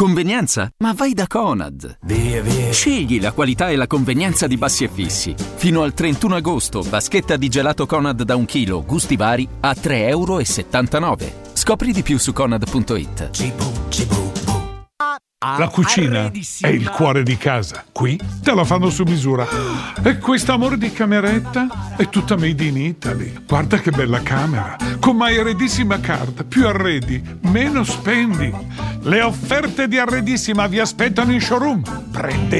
Convenienza? Ma vai da Conad. Via. Scegli la qualità e la convenienza di Bassi e Fissi. Fino al 31 agosto, vaschetta di gelato Conad da 1 chilo, gusti vari, a €3,79. Scopri di più su Conad.it. La cucina è il cuore di casa. Qui te la fanno su misura. E quest'amore di cameretta è tutta made in Italy. Guarda che bella camera. Con My Arredissima Card. Più arredi, meno spendi. Le offerte di Arredissima vi aspettano in showroom. Prendete